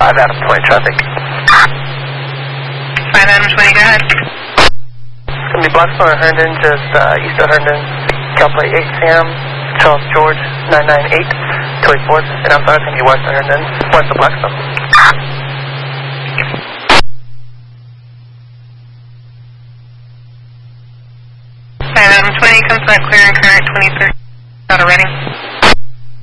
5 Adam 20 traffic. 5 Adam 20, go ahead. It's going to be Blackstone and Herndon, just east of Herndon, Calplate 8 Sam, Charles George 998, 24th, and I'm sorry, it's going to be west of Herndon, west of Blackstone. 5 Adam 20, comes back clear and current 23rd, out of Reading.